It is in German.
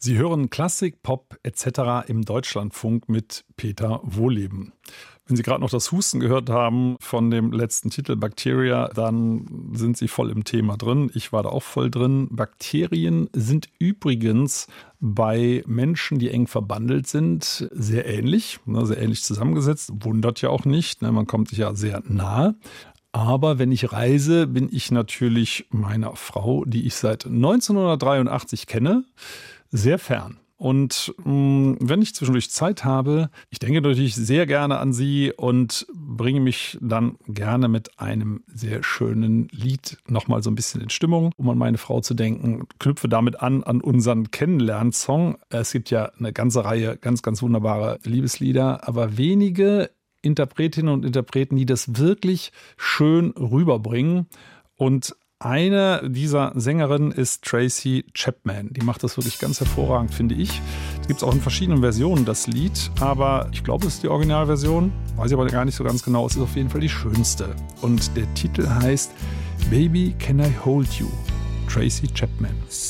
Sie hören Klassik, Pop etc. im Deutschlandfunk mit Peter Wohleben. Wenn Sie gerade noch das Husten gehört haben von dem letzten Titel Bacteria, dann sind Sie voll im Thema drin. Ich war da auch voll drin. Bakterien sind übrigens bei Menschen, die eng verbandelt sind, sehr ähnlich zusammengesetzt. Wundert ja auch nicht, man kommt sich ja sehr nahe. Aber wenn ich reise, bin ich natürlich meiner Frau, die ich seit 1983 kenne, sehr fern. Und wenn ich zwischendurch Zeit habe, ich denke natürlich sehr gerne an sie und bringe mich dann gerne mit einem sehr schönen Lied nochmal so ein bisschen in Stimmung, um an meine Frau zu denken. Knüpfe damit an unseren Kennenlernsong. Es gibt ja eine ganze Reihe ganz, ganz wunderbare Liebeslieder, aber wenige Interpretinnen und Interpreten, die das wirklich schön rüberbringen. Und eine dieser Sängerinnen ist Tracy Chapman. Die macht das wirklich ganz hervorragend, finde ich. Es gibt auch in verschiedenen Versionen, das Lied. Aber ich glaube, es ist die Originalversion. Weiß ich aber gar nicht so ganz genau. Es ist auf jeden Fall die schönste. Und der Titel heißt Baby, Can I Hold You? Tracy Chapman.